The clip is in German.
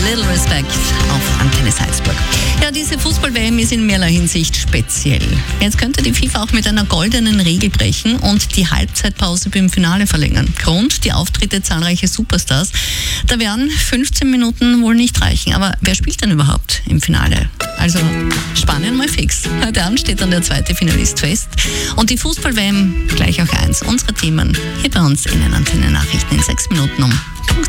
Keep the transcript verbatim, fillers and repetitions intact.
Little Respect auf Antenne Salzburg. Ja, diese Fußball-W M ist in mehrerlei Hinsicht speziell. Jetzt könnte die FIFA auch mit einer goldenen Regel brechen und die Halbzeitpause beim Finale verlängern. Grund, die Auftritte zahlreicher Superstars. Da werden fünfzehn Minuten wohl nicht reichen. Aber wer spielt denn überhaupt im Finale? Also Spanien mal fix. Heute Abend steht dann der zweite Finalist fest. Und die Fußball-W M gleich auch eins unserer Themen hier bei uns in den Antenne-Nachrichten in sechs Minuten um Punkt